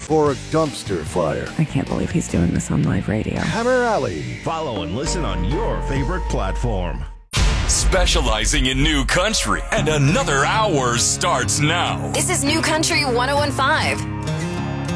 or a dumpster fire. I can't believe he's doing this on live radio. Hammer Alley. Follow and listen on your favorite platform. Specializing in new country, and another hour starts now. This is New Country 101.5.